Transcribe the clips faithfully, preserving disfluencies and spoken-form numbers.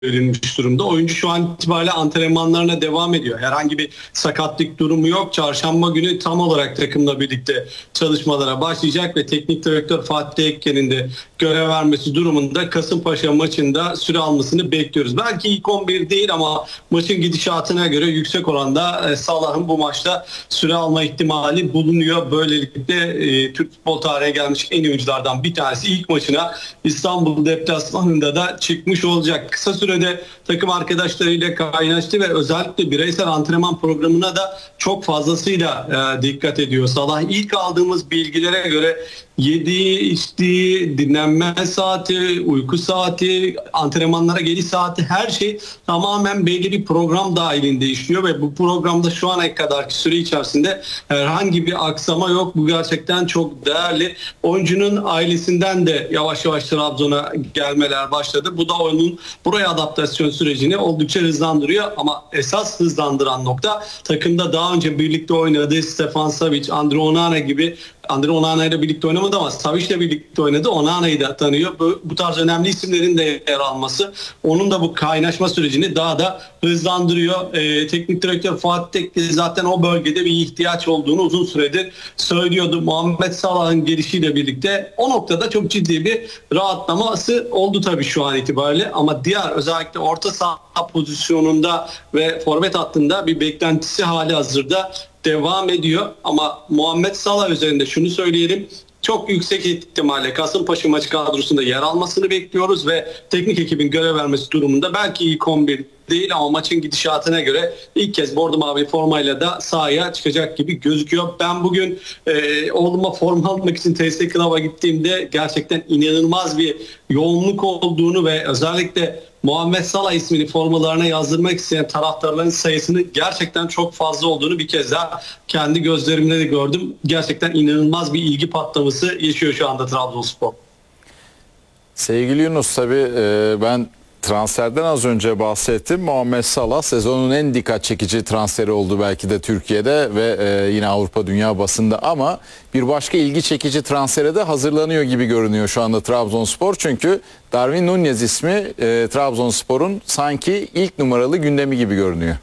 verilmiş durumda. Oyuncu şu an itibariyle antrenmanlarına devam ediyor. Herhangi bir sakatlık durumu yok. Çarşamba günü tam olarak takımla birlikte çalışmalara başlayacak ve teknik direktör Fatih Tekke'nin de görev vermesi durumunda Kasımpaşa maçında süre almasını bekliyoruz. Belki ilk on bir değil ama maçın gidişatına göre yüksek oranda Salah'ın bu maçta süre alma ihtimali bulunuyor. Böylelikle e, Türk futbol tarihine gelmiş en iyi oyunculardan bir tanesi ilk maçına İstanbul deplasmanında da çıkmış olacak. Kısa sürede takım arkadaşlarıyla kaynaştı ve özellikle bireysel antrenman programına da çok fazlasıyla e, dikkat ediyor. Salah ilk aldığımız bilgilere göre yediği, içtiği, dinlenme saati, uyku saati, antrenmanlara geliş saati her şey tamamen belli bir program dahilinde işliyor ve bu programda şu ana kadarki süre içerisinde herhangi bir aksama yok. Bu gerçekten çok değerli. Oyuncunun ailesinden de yavaş yavaş Trabzon'a gelmeler başladı. Bu da onun buraya adaptasyon sürecini oldukça hızlandırıyor ama esas hızlandıran nokta takımda daha önce birlikte oynadığı Stefan Savic, Andre Onana gibi. Andre Onana ile birlikte oynamadı ama Savic ile birlikte oynadı. Onana'yı da tanıyor. Bu, bu tarz önemli isimlerin de yer alması onun da bu kaynaşma sürecini daha da hızlandırıyor. Ee, teknik direktör Fatih Tekke zaten o bölgede bir ihtiyaç olduğunu uzun süredir söylüyordu. Muhammed Salah'ın gelişiyle birlikte o noktada çok ciddi bir rahatlaması oldu tabii şu an itibariyle ama diğer özellikle orta saha pozisyonunda ve forvet hattında bir beklentisi hali hazırda devam ediyor ama Muhammed Salah üzerinde şunu söyleyelim. Çok yüksek ihtimalle Kasımpaşa maçı kadrosunda yer almasını bekliyoruz ve teknik ekibin görev vermesi durumunda belki ilk on bir değil ama maçın gidişatına göre ilk kez bordo mavi formayla da sahaya çıkacak gibi gözüküyor. Ben bugün e, oğluma forma almak için T S Club'a gittiğimde gerçekten inanılmaz bir yoğunluk olduğunu ve özellikle Muhammed Salah ismini formalarına yazdırmak isteyen taraftarların sayısının gerçekten çok fazla olduğunu bir kez daha kendi gözlerimle de gördüm. Gerçekten inanılmaz bir ilgi patlaması yaşıyor şu anda Trabzonspor. Sevgili Yunus, tabii e, ben transferden az önce bahsettim. Muhammed Salah sezonun en dikkat çekici transferi oldu belki de Türkiye'de ve e, yine Avrupa dünya basında ama bir başka ilgi çekici transfere de hazırlanıyor gibi görünüyor şu anda Trabzonspor. Çünkü Darwin Núñez ismi e, Trabzonspor'un sanki ilk numaralı gündemi gibi görünüyor.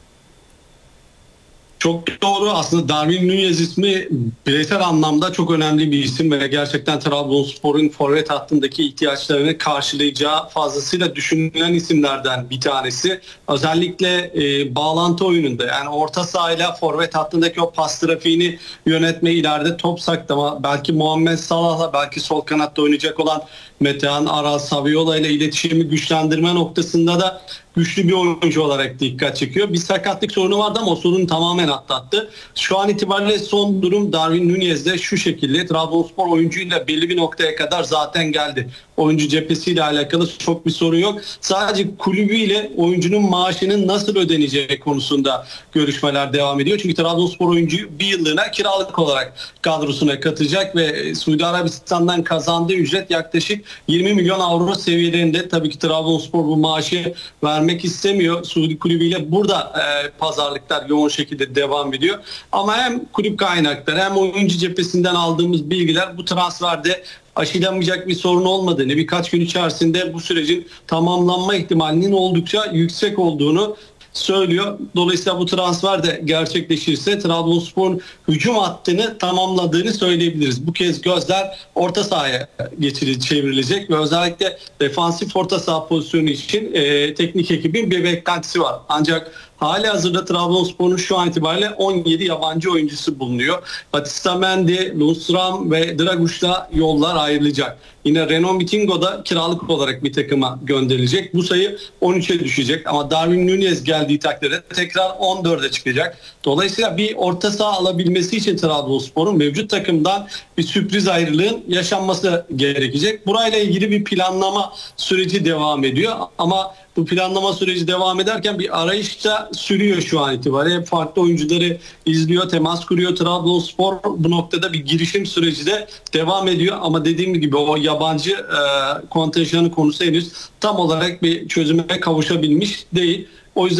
Çok doğru. Aslında Darwin Núñez ismi bireysel anlamda çok önemli bir isim ve gerçekten Trabzonspor'un forvet hattındaki ihtiyaçlarını karşılayacağı fazlasıyla düşünülen isimlerden bir tanesi. Özellikle e, bağlantı oyununda yani orta sahayla forvet hattındaki o pas trafiğini yönetme, ileride top saklama, belki Muhammed Salah'la belki sol kanatta oynayacak olan Metehan Aral Saviola ile iletişimi güçlendirme noktasında da güçlü bir oyuncu olarak dikkat çekiyor. Bir sakatlık sorunu vardı ama o sorunu tamamen atlattı. Şu an itibariyle son durum Darwin Núñez'de şu şekilde. Trabzonspor oyuncuyla belli bir noktaya kadar zaten geldi. Oyuncu cephesiyle alakalı çok bir sorun yok. Sadece kulübüyle oyuncunun maaşının nasıl ödeneceği konusunda görüşmeler devam ediyor. Çünkü Trabzonspor oyuncuyu bir yıllığına kiralık olarak kadrosuna katacak ve Suudi Arabistan'dan kazandığı ücret yaklaşık yirmi milyon avro seviyelerinde. Tabii ki Trabzonspor bu maaşı vermek istemiyor. Suudi kulübüyle burada e, pazarlıklar yoğun şekilde devam ediyor. Ama hem kulüp kaynakları hem oyuncu cephesinden aldığımız bilgiler bu transferde aşılamayacak bir sorun olmadığını, birkaç gün içerisinde bu sürecin tamamlanma ihtimalinin oldukça yüksek olduğunu söylüyor. Dolayısıyla bu transfer de gerçekleşirse Trabzonspor'un hücum hattını tamamladığını söyleyebiliriz. Bu kez gözler orta sahaya geçirilecek, çevrilecek ve özellikle defansif orta saha pozisyonu için e, teknik ekibin bir beklentisi var. Ancak hali hazırda Trabzonspor'un şu an itibariyle on yedi yabancı oyuncusu bulunuyor. Batista Mendy, Lundstram ve Draguş'la yollar ayrılacak. Yine Renault Mitingo da kiralık olarak bir takıma gönderilecek. Bu sayı on üçe düşecek ama Darwin Núñez geldiği takdirde tekrar on dörde çıkacak. Dolayısıyla bir orta saha alabilmesi için Trabzonspor'un mevcut takımdan bir sürpriz ayrılığın yaşanması gerekecek. Burayla ilgili bir planlama süreci devam ediyor ama bu planlama süreci devam ederken bir arayış da sürüyor şu an itibariyle. Farklı oyuncuları izliyor, temas kuruyor. Trabzonspor bu noktada bir girişim süreci de devam ediyor. Ama dediğim gibi o yabancı e, kontenjanı konusu henüz tam olarak bir çözüme kavuşabilmiş değil. O yüzden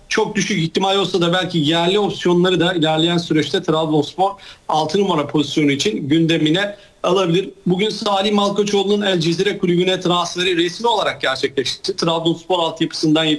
çok düşük ihtimal olsa da belki yerli opsiyonları da ilerleyen süreçte Trabzonspor altı numara pozisyonu için gündemine alabilir. Bugün Salih Malkoçoğlu'nun El Cezire kulübüne transferi resmi olarak gerçekleşti. Trabzonspor altyapısından